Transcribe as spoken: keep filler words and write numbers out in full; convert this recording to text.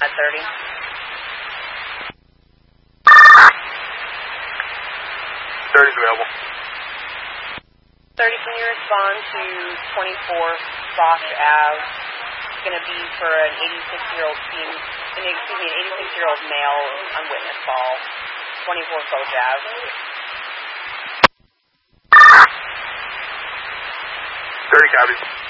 thirty. thirty's available. thirty, can you respond to twenty-four Foch Ave? It's going to be for an eighty-six-year-old teen, an, excuse me, an eighty-six-year-old male on witness call. twenty-four Foch Ave. thirty copies.